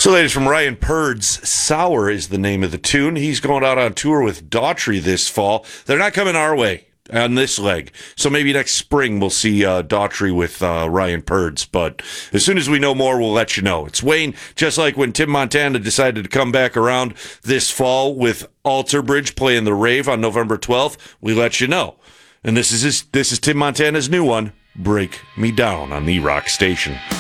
So, ladies, from Ryan Purd's Sour is the name of the tune. He's going out on tour with Daughtry this fall. They're not coming our way on this leg. So maybe next spring we'll see Daughtry with Ryan Purd's. But as soon as we know more, we'll let you know. It's Wayne, just like when Tim Montana decided to come back around this fall with Alter Bridge playing the Rave on November 12th. We let you know. And this is Tim Montana's new one, Break Me Down, on the Rock Station.